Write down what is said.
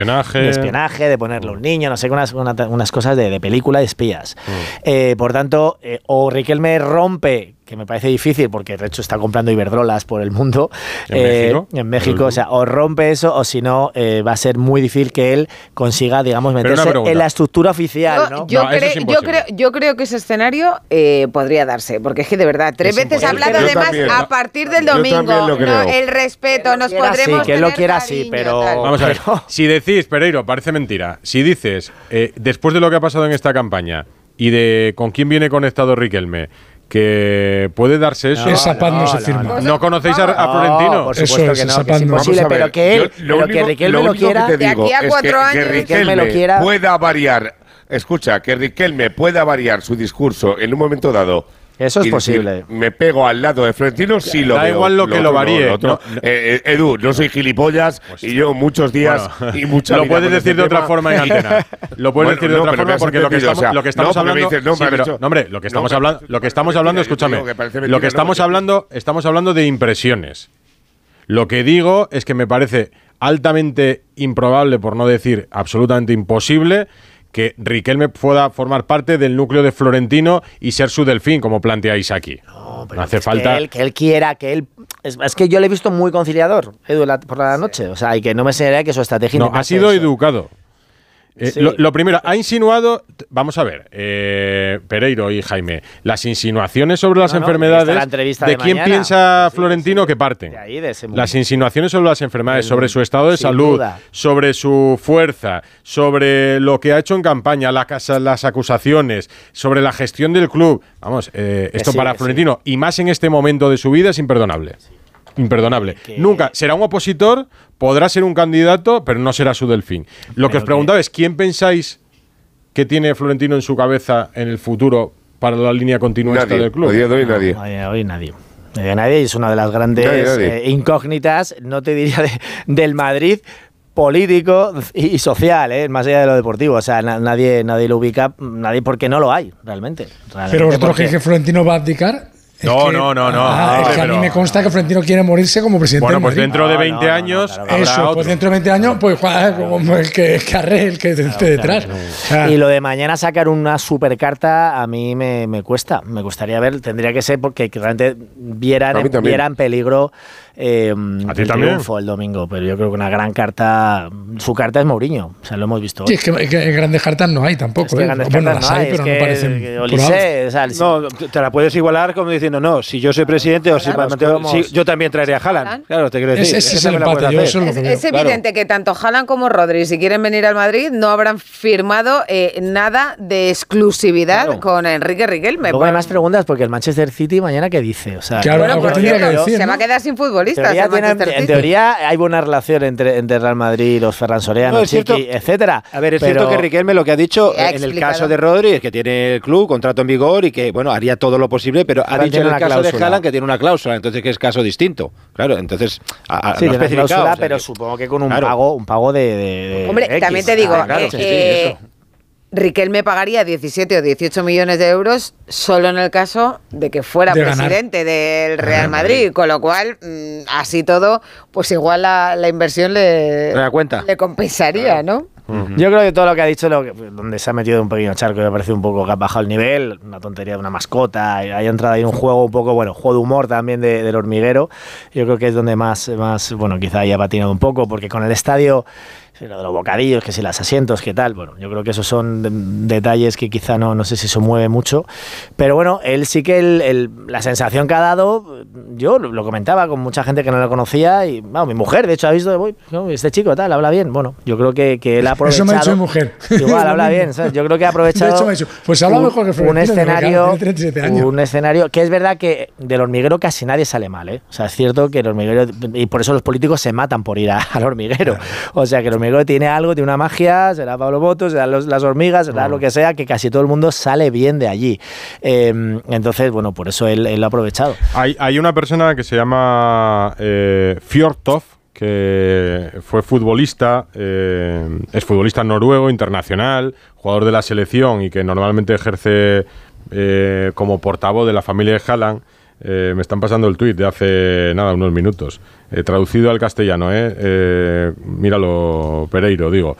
de espionaje, de ponerle un niño, no sé, unas cosas de película de espías. Por tanto, o Riquelme rompe, que me parece difícil porque de hecho está comprando Iberdrolas por el mundo en México, o sea, o rompe eso o si no va a ser muy difícil que él consiga, digamos, meterse en la estructura oficial, ¿no? Yo creo que ese escenario podría darse, porque es que de verdad, 3 veces ha hablado además a partir del domingo, el respeto, nos podremos que él lo quiera así, pero vamos a ver, si decís, Pereiro, parece mentira, si dices, después de lo que ha pasado en esta campaña y de con quién viene conectado Riquelme, que puede darse eso. Esa paz no se firma. ¿No conocéis a Florentino? Por supuesto que no, que es imposible, pero que Riquelme lo quiera. De aquí a 4 años, que Riquelme pueda variar. Escucha, que Riquelme pueda variar su discurso en un momento dado. Eso es posible. Decir, me pego al lado de Florentino, sí lo veo. Da igual lo que lo varíe. Edu, no soy gilipollas y yo muchos días y muchas lo puedes decir de otra forma en antena. Lo puedes decir de otra forma porque lo que estamos hablando, lo que estamos hablando, escúchame, lo que estamos hablando de impresiones. Lo que digo es que me parece altamente improbable, por no decir absolutamente imposible, que Riquelme pueda formar parte del núcleo de Florentino y ser su delfín, como planteáis aquí. No, no hace falta que él quiera, que él... Es que yo le he visto muy conciliador, Edu, por la noche. O sea, y que no me sería que su estrategia... No, ha sido educado. Lo primero, ha insinuado, vamos a ver, Pereiro y Jaime, las insinuaciones sobre las enfermedades, ¿de quién piensa Florentino que parten? Las insinuaciones sobre las enfermedades, sobre su estado de salud, sobre su fuerza, sobre lo que ha hecho en campaña, las acusaciones, sobre la gestión del club. Vamos, esto para Florentino, y más en este momento de su vida, es imperdonable. Imperdonable. Nunca será un opositor, podrá ser un candidato, pero no será su delfín. Lo que os preguntaba es, ¿quién pensáis que tiene Florentino en su cabeza en el futuro para la línea continuista del club? A día de hoy nadie. Hoy nadie. Nadie, es una de las grandes incógnitas, no te diría del Madrid, político y social, más allá de lo deportivo. O sea, nadie lo ubica, nadie, porque no lo hay, realmente. Pero vosotros creéis que Florentino va a abdicar. No. Es que a mí me consta que Florentino quiere morirse como presidente. Bueno, pues dentro de 20 años. Eso, pues dentro de 20 años, pues como el que carre, el que esté detrás. Y lo de mañana sacar una supercarta, a mí me cuesta. Me gustaría ver, tendría que ser porque realmente vieran peligro el triunfo el domingo. Pero yo creo que una gran carta, su carta es Mourinho. O sea, lo hemos visto hoy. Sí, es que grandes cartas no hay tampoco. Bueno, las hay, pero no parecen. No, te la puedes igualar como diciendo, no, si yo soy presidente yo también traería a Haaland. Claro, te quiero decir. Ese es el empate. Es evidente que tanto Haaland como Rodri, si quieren venir al Madrid, no habrán firmado nada de exclusividad con Enrique Riquelme. Luego hay más preguntas porque el Manchester City mañana, ¿qué dice? O sea, claro, se va a quedar sin futbolistas. En teoría hay buena relación entre Real Madrid, los Ferran Soriano, Chiqui, etcétera. A ver, es cierto que Riquelme lo que ha dicho en el caso de Rodri es que tiene el club, contrato en vigor y que, bueno, haría todo lo posible, pero ha dicho en el caso de Haaland que tiene una cláusula, entonces que es caso distinto. Claro, entonces sí, no tiene una cláusula, pero supongo que con un pago de Hombre, X. también te digo, Riquelme pagaría 17 o 18 millones de euros solo en el caso de que fuera presidente del Real Madrid, con lo cual, así todo, pues igual la inversión le compensaría, ¿no? Yo creo que todo lo que ha dicho, donde se ha metido un pequeño charco, me parece un poco que ha bajado el nivel, una tontería de una mascota, hay entrado ahí en un juego un poco, juego de humor también del hormiguero. Yo creo que es donde más quizá haya patinado un poco, porque con el estadio, lo de los bocadillos, que si los asientos, que tal, yo creo que esos son detalles que quizá no sé si se mueve mucho, pero bueno, él sí que la sensación que ha dado, yo lo comentaba con mucha gente que no lo conocía, y mi mujer, de hecho, ha visto, este chico tal, habla bien, yo creo que él ha aprovechado. Eso me ha dicho mi mujer. Igual, habla bien, ¿sabes? Yo creo que ha aprovechado. De hecho, me ha dicho, pues habla mejor que Florentino, un escenario que es verdad que del hormiguero casi nadie sale mal, O sea, es cierto que el hormiguero, y por eso los políticos se matan por ir al hormiguero, o sea, que el hormiguero tiene algo, tiene una magia, será Pablo Botos, será las hormigas, será lo que sea, que casi todo el mundo sale bien de allí. Entonces, por eso él lo ha aprovechado. Hay una persona que se llama Fjørtoft, que fue futbolista, es futbolista noruego, internacional, jugador de la selección y que normalmente ejerce como portavoz de la familia de Haaland. Me están pasando el tuit de hace unos minutos. Traducido al castellano, míralo, Pereiro, digo.